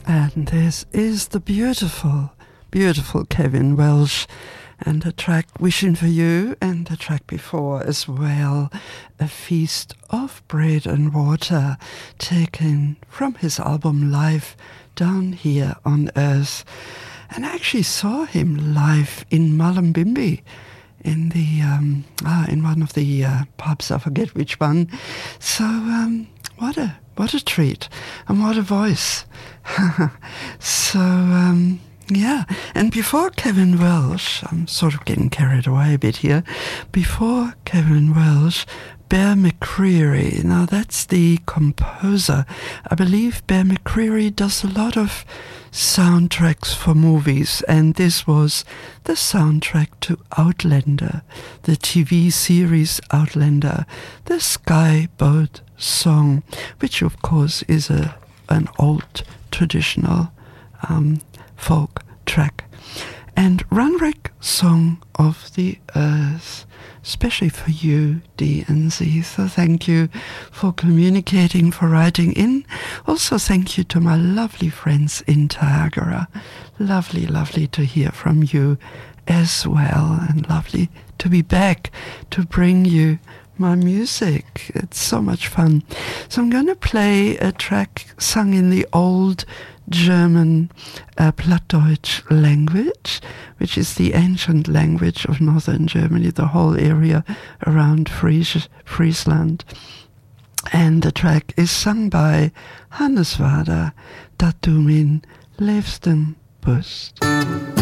And this is the beautiful, beautiful Kevin Welsh, and the track Wishing for You, and the track before as well, A Feast of Bread and Water, taken from his album Live Down Here on Earth. And I actually saw him live in Mullumbimby, in the in one of the pubs, I forget which one. So what a treat, and what a voice. So yeah, and before Kevin Welsh, I'm sort of getting carried away a bit here. Before Kevin Welsh, Bear McCreary. Now that's the composer. I believe Bear McCreary does a lot of soundtracks for movies, and this was the soundtrack to Outlander, the TV series Outlander, the Skyboat song, which of course is an old traditional folk track, and Runrig Song of the Earth, especially for you, D and Z. So thank you for communicating, for writing in. Also thank you to my lovely friends in Niagara. Lovely, lovely to hear from you as well, and lovely to be back to bring you my music. It's so much fun. So I'm going to play a track sung in the old German Plattdeutsch language, which is the ancient language of northern Germany, the whole area around Friesland. And the track is sung by Hannes Wader, Dat du min liefsten bist.